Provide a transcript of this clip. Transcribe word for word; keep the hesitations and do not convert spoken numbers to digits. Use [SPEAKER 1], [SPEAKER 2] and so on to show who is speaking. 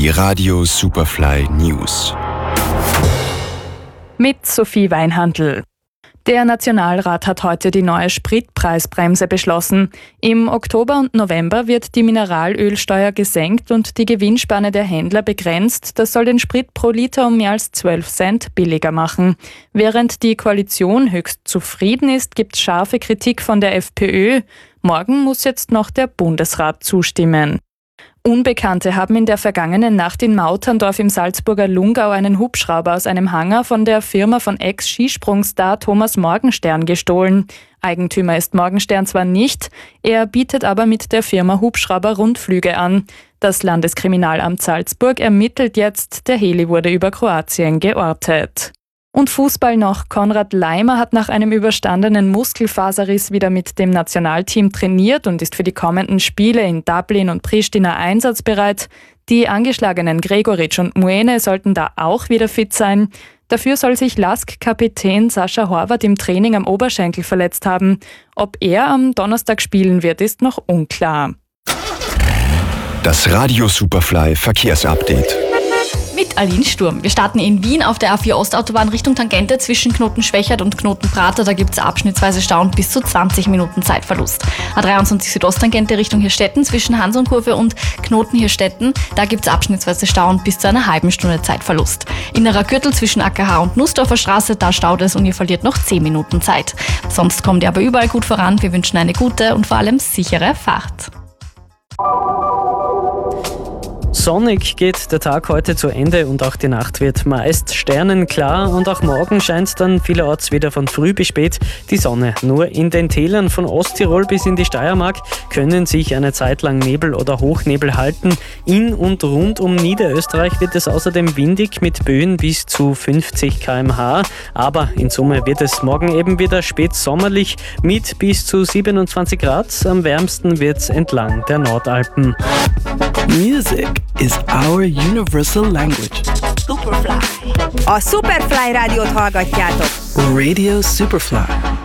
[SPEAKER 1] Die Radio Superfly News.
[SPEAKER 2] Mit Sophie Weinhandl. Der Nationalrat hat heute die neue Spritpreisbremse beschlossen. Im Oktober und November wird die Mineralölsteuer gesenkt und die Gewinnspanne der Händler begrenzt. Das soll den Sprit pro Liter um mehr als zwölf Cent billiger machen. Während die Koalition höchst zufrieden ist, gibt es scharfe Kritik von der FPÖ. Morgen muss jetzt noch der Bundesrat zustimmen. Unbekannte haben in der vergangenen Nacht in Mauterndorf im Salzburger Lungau einen Hubschrauber aus einem Hangar von der Firma von Ex-Skisprungstar Thomas Morgenstern gestohlen. Eigentümer ist Morgenstern zwar nicht, er bietet aber mit der Firma Hubschrauber Rundflüge an. Das Landeskriminalamt Salzburg ermittelt jetzt, der Heli wurde über Kroatien geortet. Und Fußball noch. Konrad Laimer hat nach einem überstandenen Muskelfaserriss wieder mit dem Nationalteam trainiert und ist für die kommenden Spiele in Dublin und Pristina einsatzbereit. Die angeschlagenen Gregoritsch und Muene sollten da auch wieder fit sein. Dafür soll sich Lask-Kapitän Sascha Horvath im Training am Oberschenkel verletzt haben. Ob er am Donnerstag spielen wird, ist noch unklar.
[SPEAKER 1] Das Radio Superfly Verkehrsupdate.
[SPEAKER 3] Mit Aline Sturm. Wir starten in Wien auf der A vier Ostautobahn Richtung Tangente zwischen Knoten Schwechat und Knoten Prater. Da gibt es abschnittsweise Stau und bis zu zwanzig Minuten Zeitverlust. A dreiundzwanzig Südosttangente Richtung Hirstetten zwischen Hansonkurve und Knoten Hirstetten. Da gibt es abschnittsweise Stau und bis zu einer halben Stunde Zeitverlust. Innerer Gürtel zwischen A K H und Nussdorfer Straße, da staut es und ihr verliert noch zehn Minuten Zeit. Sonst kommt ihr aber überall gut voran. Wir wünschen eine gute und vor allem sichere Fahrt.
[SPEAKER 4] Sonnig geht der Tag heute zu Ende und auch die Nacht wird meist sternenklar und auch morgen scheint dann vielerorts wieder von früh bis spät die Sonne. Nur in den Tälern von Osttirol bis in die Steiermark können sich eine Zeit lang Nebel oder Hochnebel halten. In und rund um Niederösterreich wird es außerdem windig mit Böen bis zu fünfzig Kilometer pro Stunde. Aber in Summe wird es morgen eben wieder spätsommerlich mit bis zu siebenundzwanzig Grad. Am wärmsten wird es entlang der Nordalpen.
[SPEAKER 5] Music is our universal language.
[SPEAKER 6] Superfly. A Superfly rádiót hallgatjátok.
[SPEAKER 5] Radio Superfly.